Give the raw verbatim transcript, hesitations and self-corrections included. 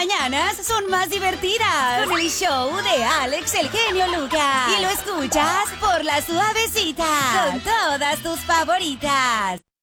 mañanas son más divertidas. Con el show de Alex el genio Lucas. Y lo escuchas por La Suavecita. Con todas tus favoritas.